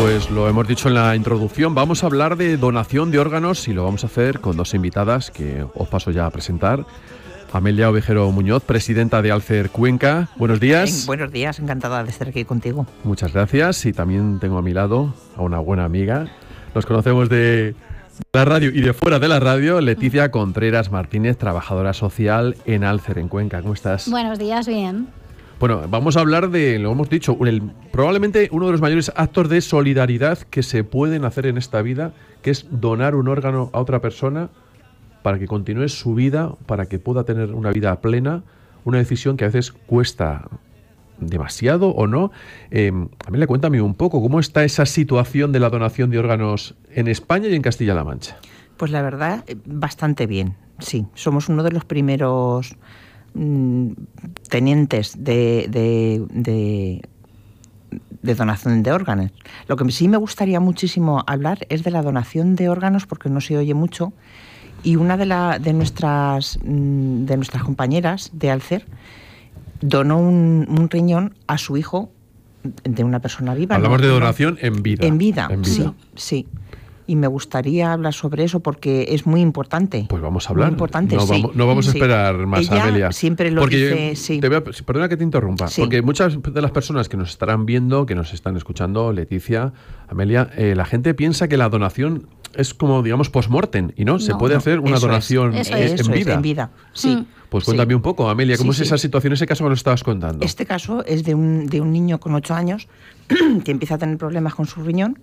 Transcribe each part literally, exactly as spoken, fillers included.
Pues lo hemos dicho en la introducción, vamos a hablar de donación de órganos y lo vamos a hacer con dos invitadas que os paso ya a presentar. Amelia Ovejero Muñoz, presidenta de Alcer Cuenca. Buenos días. Eh, buenos días, encantada de estar aquí contigo. Muchas gracias. Y también tengo a mi lado a una buena amiga. Nos conocemos de la radio y de fuera de la radio, Leticia Contreras Martínez, trabajadora social en Alcer en Cuenca. ¿Cómo estás? Buenos días, bien. Bueno, vamos a hablar de, lo hemos dicho, el, probablemente uno de los mayores actos de solidaridad que se pueden hacer en esta vida, que es donar un órgano a otra persona para que continúe su vida, para que pueda tener una vida plena, una decisión que a veces cuesta demasiado o no. Eh, Amelia, cuéntame un poco, ¿cómo está esa situación de la donación de órganos en España y en Castilla-La Mancha? Pues la verdad, bastante bien, sí. Somos uno de los primeros mmm, tenientes de, de, de, de donación de órganos. Lo que sí me gustaría muchísimo hablar es de la donación de órganos, porque no se oye mucho. Y una de, la, de, nuestras, de nuestras compañeras de Alcer donó un, un riñón a su hijo de una persona viva. Hablamos ¿no? de donación en vida. En vida, en vida. sí, sí. Y me gustaría hablar sobre eso porque es muy importante. Pues vamos a hablar. Muy importante, no, sí. vamos, no vamos a esperar sí. más, Ella Amelia. Siempre lo porque dice, sí. Te voy a, perdona que te interrumpa, sí. porque muchas de las personas que nos estarán viendo, que nos están escuchando, Leticia, Amelia, eh, la gente piensa que la donación es como, digamos, post-mortem, y no, se no, puede no, hacer una donación es, en, eso en vida. Es, en vida, sí. Mm. Pues cuéntame sí. un poco, Amelia, ¿cómo sí, es esa sí. situación, ese caso que nos estabas contando? Este caso es de un, de un niño con ocho años que empieza a tener problemas con su riñón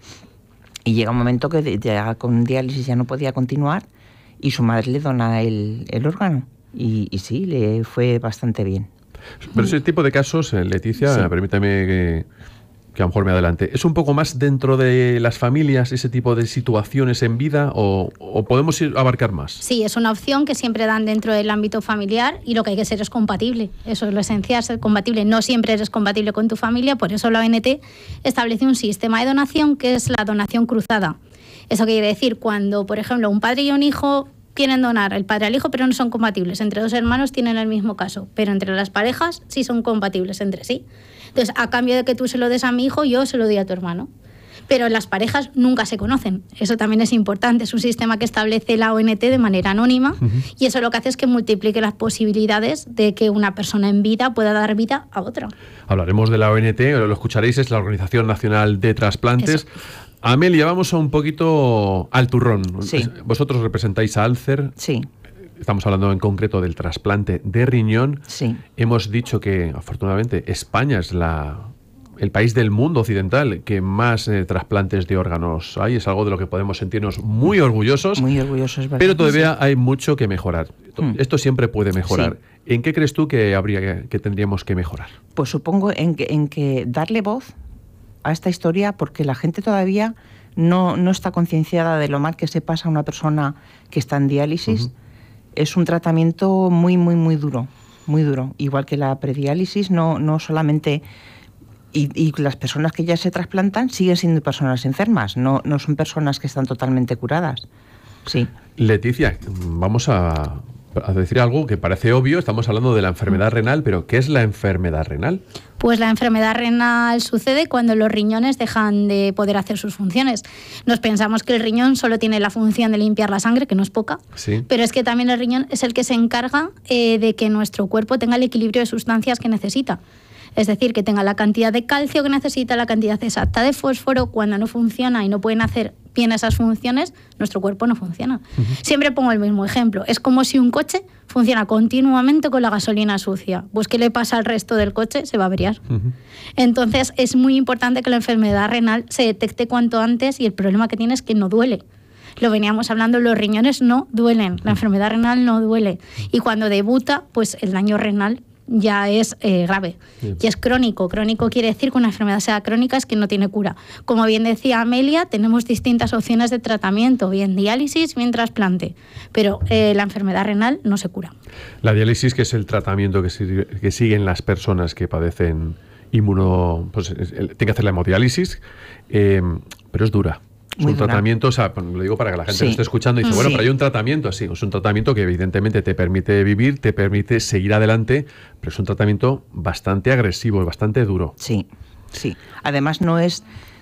y llega un momento que ya con diálisis ya no podía continuar y su madre le dona el, el órgano. Y, y sí, le fue bastante bien. Pero ese tipo de casos, Leticia, sí. permítame que... que a lo mejor me adelante, ¿es un poco más dentro de las familias ese tipo de situaciones en vida o, o podemos ir a abarcar más? Sí, es una opción que siempre dan dentro del ámbito familiar y lo que hay que ser es compatible. Eso es lo esencial, ser compatible. No siempre eres compatible con tu familia, por eso la O N T establece un sistema de donación que es la donación cruzada. Eso quiere decir cuando, por ejemplo, un padre y un hijo quieren donar el padre al hijo, pero no son compatibles. Entre dos hermanos tienen el mismo caso, pero entre las parejas sí son compatibles entre sí. Entonces, a cambio de que tú se lo des a mi hijo, yo se lo doy a tu hermano. Pero las parejas nunca se conocen. Eso también es importante. Es un sistema que establece la O N T de manera anónima uh-huh. y eso lo que hace es que multiplique las posibilidades de que una persona en vida pueda dar vida a otra. Hablaremos de la O N T, lo escucharéis, es la Organización Nacional de Trasplantes. Eso. Amelia, vamos a un poquito al turrón. Sí. Vosotros representáis a Alcer. Sí. Estamos hablando en concreto del trasplante de riñón. Sí. Hemos dicho que, afortunadamente, España es la, el país del mundo occidental que más eh, trasplantes de órganos hay. Es algo de lo que podemos sentirnos muy orgullosos. Muy orgullosos, ¿verdad? Pero todavía sí. hay mucho que mejorar. Hmm. Esto siempre puede mejorar. Sí. ¿En qué crees tú que, habría que, que tendríamos que mejorar? Pues supongo en que, en que darle voz a esta historia, porque la gente todavía no, no está concienciada de lo mal que se pasa a una persona que está en diálisis. Uh-huh. Es un tratamiento muy, muy, muy duro, muy duro. Igual que la prediálisis, no, no solamente... Y, y las personas que ya se trasplantan siguen siendo personas enfermas, no, no son personas que están totalmente curadas. Sí. Leticia, vamos a, a decir algo que parece obvio. Estamos hablando de la enfermedad renal, pero ¿qué es la enfermedad renal? Pues la enfermedad renal sucede cuando los riñones dejan de poder hacer sus funciones. Nos pensamos que el riñón solo tiene la función de limpiar la sangre, que no es poca, sí. pero es que también el riñón es el que se encarga eh, de que nuestro cuerpo tenga el equilibrio de sustancias que necesita. Es decir, que tenga la cantidad de calcio que necesita, la cantidad exacta de fósforo. Cuando no funciona y no pueden hacer bien esas funciones, nuestro cuerpo no funciona. Uh-huh. Siempre pongo el mismo ejemplo. Es como si un coche funciona continuamente con la gasolina sucia. Pues, ¿qué le pasa al resto del coche? Se va a averiar. Uh-huh. Entonces, es muy importante que la enfermedad renal se detecte cuanto antes y el problema que tiene es que no duele. Lo veníamos hablando, los riñones no duelen, la enfermedad renal no duele. Y cuando debuta, pues el daño renal ya es eh, grave. Bien. Y es crónico. Crónico quiere decir que una enfermedad sea crónica es que no tiene cura. Como bien decía Amelia, tenemos distintas opciones de tratamiento, bien diálisis, bien trasplante, pero eh, la enfermedad renal no se cura. La diálisis, que es el tratamiento que, sigue, que siguen las personas que padecen inmuno... Pues, tienen que hacer la hemodiálisis, eh, pero es dura. Es un tratamiento, o sea, lo digo para que la gente sí. lo esté escuchando y dice, bueno, sí. pero hay un tratamiento así, es un tratamiento que evidentemente te permite vivir, te permite seguir adelante, pero es un tratamiento bastante agresivo, bastante duro. Sí, sí. Además no es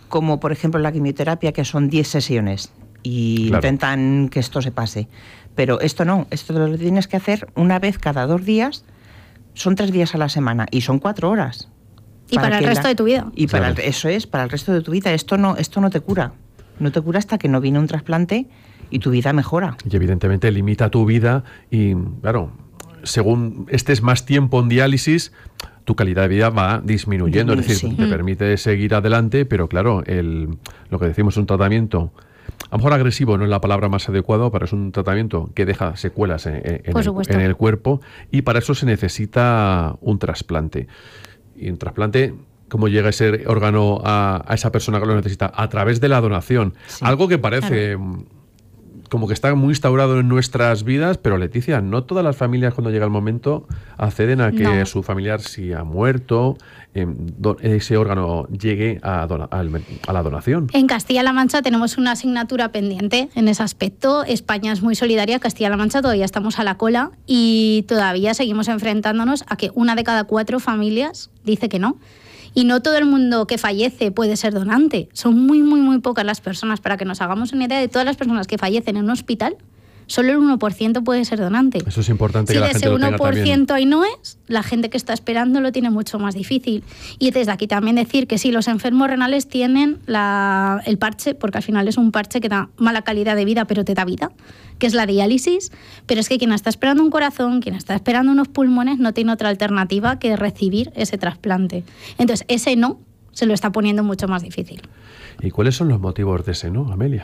como por ejemplo la quimioterapia, que son diez sesiones y claro. intentan que esto se pase. Pero esto no, esto lo tienes que hacer una vez cada dos días, son tres días a la semana y son cuatro horas. Y para, para el resto la, de tu vida. Y para claro. el, eso es, para el resto de tu vida. Esto no, esto no te cura. No te cura hasta que no viene un trasplante y tu vida mejora. Y evidentemente limita tu vida y, claro, según estés más tiempo en diálisis, tu calidad de vida va disminuyendo. Sí, es decir, sí. te permite seguir adelante, pero claro, el, lo que decimos un tratamiento, a lo mejor agresivo no es la palabra más adecuada, pero es un tratamiento que deja secuelas en, en, el, en el cuerpo, y para eso se necesita un trasplante. Y un trasplante, ¿cómo llega ese órgano a, a esa persona que lo necesita? A través de la donación. Sí, algo que parece... Claro. como que está muy instaurado en nuestras vidas, pero Leticia, no todas las familias cuando llega el momento acceden a que no. su familiar, si ha muerto, eh, do, ese órgano llegue a, dona, a, a la donación. En Castilla-La Mancha tenemos una asignatura pendiente en ese aspecto. España es muy solidaria, Castilla-La Mancha todavía estamos a la cola y todavía seguimos enfrentándonos a que una de cada cuatro familias dice que no. Y no todo el mundo que fallece puede ser donante. Son muy, muy, muy pocas las personas. Para que nos hagamos una idea, de todas las personas que fallecen en un hospital, solo el uno por ciento puede ser donante. Eso es importante, si que la gente lo tenga también. Si de ese uno por ciento ahí no es, la gente que está esperando lo tiene mucho más difícil. Y desde aquí también decir que sí, los enfermos renales tienen la, el parche, porque al final es un parche que da mala calidad de vida, pero te da vida, que es la diálisis. Pero es que quien está esperando un corazón, quien está esperando unos pulmones, no tiene otra alternativa que recibir ese trasplante. Entonces, ese no se lo está poniendo mucho más difícil. ¿Y cuáles son los motivos de ese no, Amelia?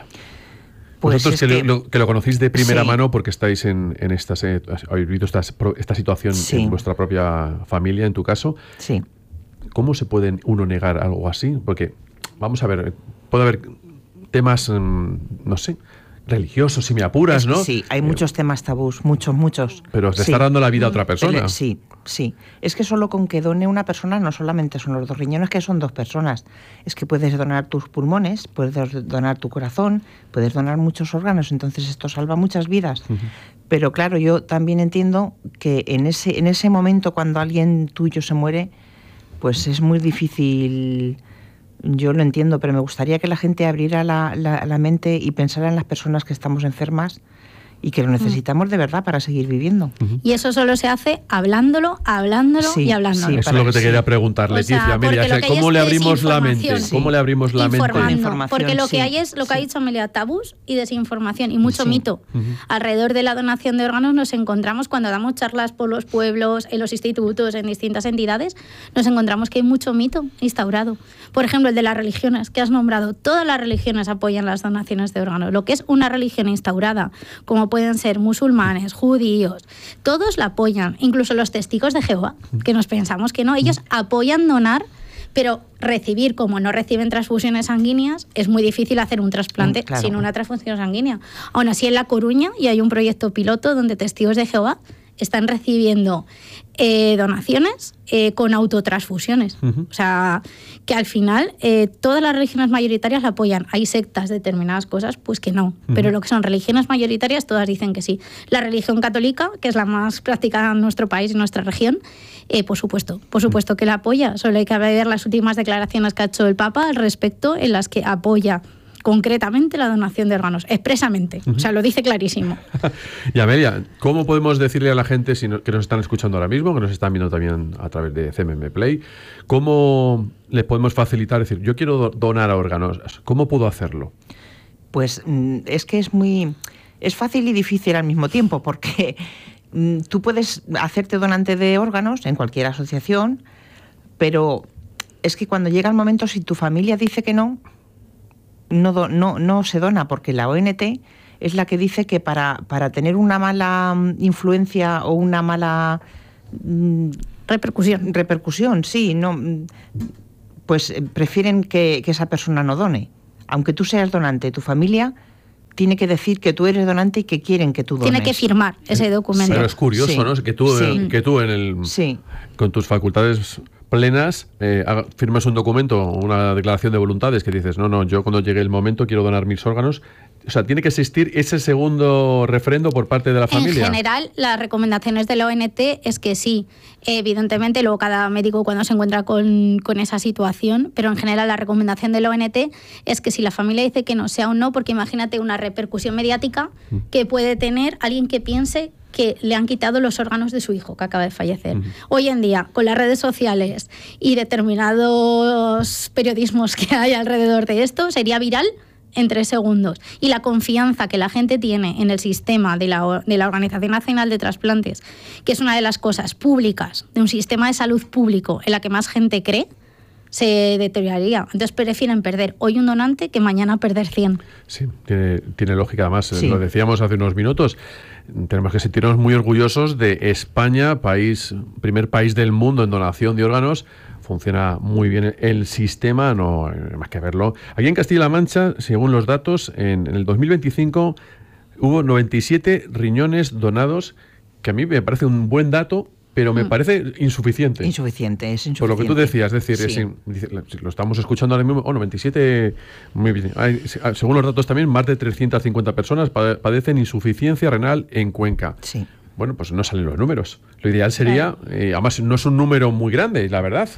Pues Vosotros que, que, lo, que lo conocéis de primera sí. mano porque estáis en, en estas, eh, habéis vivido esta, esta situación sí. en vuestra propia familia, en tu caso. Sí. ¿Cómo se puede uno negar algo así? Porque, vamos a ver, puede haber temas, mmm, no sé, religiosos, si me apuras, es que ¿no? Sí, hay muchos eh, temas tabús, muchos, muchos. Pero se sí. está dando la vida a otra persona. Pero, sí, sí. Es que solo con que done una persona no solamente son los dos riñones, que son dos personas. Es que puedes donar tus pulmones, puedes donar tu corazón, puedes donar muchos órganos, entonces esto salva muchas vidas. Uh-huh. Pero claro, yo también entiendo que en ese, en ese momento cuando alguien tuyo se muere, pues es muy difícil... Yo lo entiendo, pero me gustaría que la gente abriera la, la, la mente y pensara en las personas que estamos enfermas y que lo necesitamos de verdad para seguir viviendo. Uh-huh. Y eso solo se hace hablándolo, hablándolo sí, y hablándolo. Sí, eso es lo que te sí. quería preguntar, Leticia. O sea, Amelia, ¿cómo le abrimos la mente? Sí. ¿Cómo le abrimos la Informando, mente? Información, porque lo que sí, hay es, lo que sí. ha dicho Amelia, tabús y desinformación y mucho sí. mito. Uh-huh. Alrededor de la donación de órganos nos encontramos, cuando damos charlas por los pueblos, en los institutos, en distintas entidades, nos encontramos que hay mucho mito instaurado. Por ejemplo, el de las religiones, que has nombrado. Todas las religiones apoyan las donaciones de órganos. Lo que es una religión instaurada, como pueden ser musulmanes, judíos, todos la apoyan. Incluso los testigos de Jehová, que nos pensamos que no. Ellos apoyan donar, pero recibir, como no reciben transfusiones sanguíneas, es muy difícil hacer un trasplante claro. sin una transfusión sanguínea. Aún así, en La Coruña, y hay un proyecto piloto donde testigos de Jehová están recibiendo eh, donaciones eh, con autotransfusiones. Uh-huh. O sea, que al final eh, todas las religiones mayoritarias la apoyan. Hay sectas, determinadas cosas, pues que no. Uh-huh. Pero lo que son religiones mayoritarias, todas dicen que sí. La religión católica, que es la más practicada en nuestro país y en nuestra región, eh, por supuesto, por supuesto que la apoya. Solo hay que ver las últimas declaraciones que ha hecho el Papa al respecto, en las que apoya concretamente la donación de órganos, expresamente. Uh-huh. O sea, lo dice clarísimo. Y Amelia, ¿cómo podemos decirle a la gente si no, que nos están escuchando ahora mismo, que nos están viendo también a través de C M M Play, cómo les podemos facilitar, decir, yo quiero do- donar órganos, ¿cómo puedo hacerlo? Pues es que es muy... es fácil y difícil al mismo tiempo, porque tú puedes hacerte donante de órganos en cualquier asociación, pero es que cuando llega el momento, si tu familia dice que no, No, do, no, no se dona, porque la O N T es la que dice que para, para tener una mala influencia o una mala mm, repercusión, repercusión sí, no, pues prefieren que, que esa persona no done. Aunque tú seas donante, tu familia tiene que decir que tú eres donante y que quieren que tú dones. Tiene que firmar ese documento. Pero es curioso, sí. ¿no? Que tú, sí. que tú en el, sí. con tus facultades plenas, eh, firmas un documento, una declaración de voluntades que dices, no, no, yo cuando llegue el momento quiero donar mis órganos, o sea, tiene que existir ese segundo refrendo por parte de la familia. En general, las recomendaciones de la O N T es que sí. Evidentemente, luego cada médico cuando se encuentra con, con esa situación, pero en general la recomendación de la O N T es que si la familia dice que no, sea un no, porque imagínate una repercusión mediática que puede tener alguien que piense que le han quitado los órganos de su hijo que acaba de fallecer. Uh-huh. Hoy en día, con las redes sociales y determinados periodismos que hay alrededor de esto, sería viral en tres segundos. Y la confianza que la gente tiene en el sistema de la, de la Organización Nacional de Trasplantes, que es una de las cosas públicas, de un sistema de salud público en la que más gente cree, se deterioraría. Entonces prefieren perder hoy un donante que mañana perder cien. Sí, tiene, tiene lógica. Además, sí. Lo decíamos hace unos minutos, tenemos que sentirnos muy orgullosos de España, país, primer país del mundo en donación de órganos. Funciona muy bien el sistema, no hay más que verlo. Aquí en Castilla-La Mancha, según los datos, en, en el dos mil veinticinco hubo noventa y siete riñones donados, que a mí me parece un buen dato, pero me mm. parece insuficiente. Insuficiente, es insuficiente. Por lo que tú decías, es decir, sí. es, lo estamos escuchando ahora mismo, oh, noventa y siete, muy bien. Hay, según los datos también, más de trescientas cincuenta personas padecen insuficiencia renal en Cuenca. Sí. Bueno, pues no salen los números. Lo ideal sería, claro. eh, además no es un número muy grande, la verdad.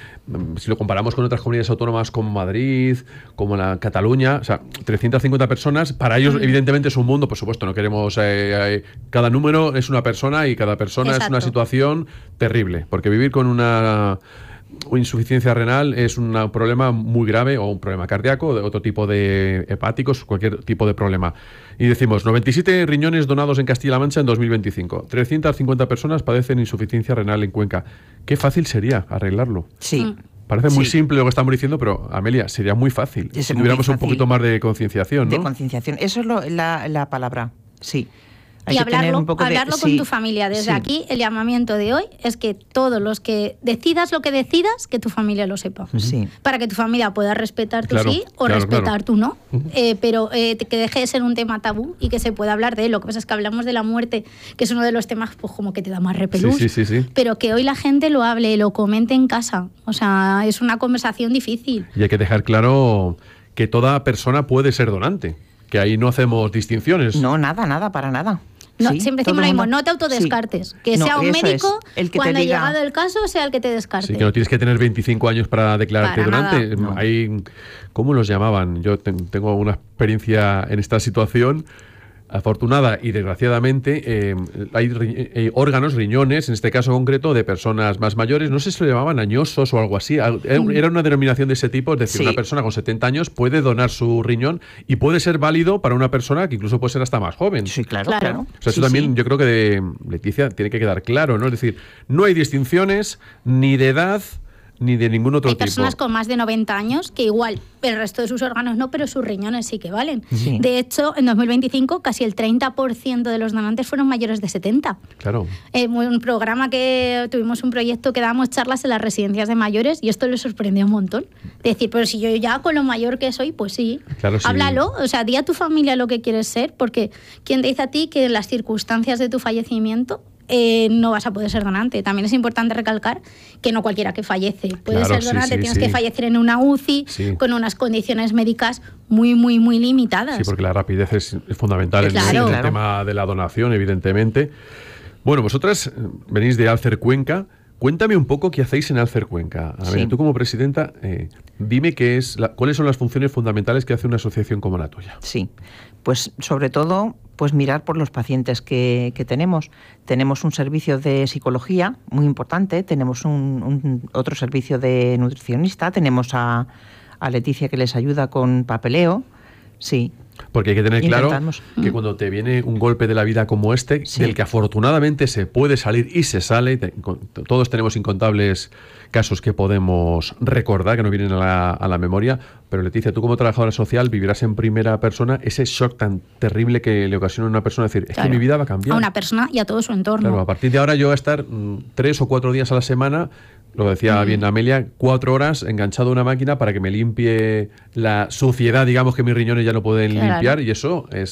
Si lo comparamos con otras comunidades autónomas como Madrid, como la Cataluña, o sea, trescientas cincuenta personas, para ellos mm. evidentemente es un mundo, por supuesto, no queremos... Eh, eh, cada número es una persona y cada persona Exacto. es una situación terrible, porque vivir con una... insuficiencia renal es un problema muy grave, o un problema cardíaco, de otro tipo de hepáticos, cualquier tipo de problema. Y decimos, noventa y siete riñones donados en Castilla-La Mancha en dos mil veinticinco. trescientas cincuenta personas padecen insuficiencia renal en Cuenca. Qué fácil sería arreglarlo. Sí. Parece muy sí. simple lo que estamos diciendo, pero, Amelia, sería muy fácil es si tuviéramos un poquito más de concienciación, ¿no? De concienciación. Eso es lo, la, la palabra, sí. Hay y hablarlo, hablarlo de, con sí, tu familia. Desde sí. aquí, el llamamiento de hoy es que todos los que decidas lo que decidas, que tu familia lo sepa. Sí. Para que tu familia pueda respetar tu claro, sí o claro, respetar claro. tu no. Uh-huh. Eh, pero eh, que deje de ser un tema tabú y que se pueda hablar de él. Lo que pasa es que hablamos de la muerte, que es uno de los temas pues como que te da más repelús. Sí, sí, sí, sí. Pero que hoy la gente lo hable, lo comente en casa. O sea, es una conversación difícil. Y hay que dejar claro que toda persona puede ser donante. Que ahí no hacemos distinciones. No, nada, nada, para nada. No, sí, siempre decimos lo mismo, no te autodescartes. Sí. Que no, sea un médico, es, el que cuando te diga... ha llegado el caso, sea el que te descarte. Sí, que no tienes que tener veinticinco años para declararte para donante. No. Hay, ¿cómo los llamaban? Yo te, tengo una experiencia en esta situación. Afortunada y desgraciadamente eh, hay eh, órganos, riñones, en este caso concreto, de personas más mayores, no sé si lo llamaban añosos o algo así, era una denominación de ese tipo, es decir, sí. una persona con setenta años puede donar su riñón y puede ser válido para una persona que incluso puede ser hasta más joven. Sí, claro, claro. claro. O sea, eso sí, también sí. yo creo que de Leticia tiene que quedar claro, ¿no? Es decir, no hay distinciones ni de edad ni de ningún otro Hay tipo. Hay personas con más de noventa años que igual el resto de sus órganos no, pero sus riñones sí que valen. Sí. De hecho, en dos mil veinticinco casi el treinta por ciento de los donantes fueron mayores de setenta. Claro. Eh, un programa que tuvimos un proyecto que dábamos charlas en las residencias de mayores y esto les sorprendió un montón. De decir, pero si yo ya con lo mayor que soy, pues sí. Claro, sí. Háblalo, o sea, di a tu familia lo que quieres ser, porque ¿quién te dice a ti que en las circunstancias de tu fallecimiento Eh, no vas a poder ser donante? También es importante recalcar que no cualquiera que fallece puede claro, ser donante, sí, sí, tienes sí. que fallecer en una U C I sí. con unas condiciones médicas muy, muy, muy limitadas. Sí, porque la rapidez es fundamental claro, en, el, en claro. el tema de la donación, evidentemente. Bueno, vosotras venís de Alcer Cuenca. Cuéntame un poco qué hacéis en Alcer Cuenca. A ver, sí. tú como presidenta, eh, dime qué es la, cuáles son las funciones fundamentales que hace una asociación como la tuya. Sí, pues sobre todo pues mirar por los pacientes que, que tenemos. Tenemos un servicio de psicología muy importante, tenemos un, un otro servicio de nutricionista, tenemos a, a Leticia que les ayuda con papeleo, sí. Porque hay que tener claro Intentamos. que cuando te viene un golpe de la vida como este, sí. del que afortunadamente se puede salir y se sale, te, todos tenemos incontables casos que podemos recordar, que nos vienen a la, a la memoria, pero Leticia, tú como trabajadora social vivirás en primera persona ese shock tan terrible que le ocasiona a una persona decir, es claro. que mi vida va a cambiar. A una persona y a todo su entorno. Claro, a partir de ahora yo voy a estar mmm, tres o cuatro días a la semana, lo decía mm. bien Amelia, cuatro horas enganchado a una máquina para que me limpie la suciedad, digamos, que mis riñones ya no pueden claro. limpiar, y eso es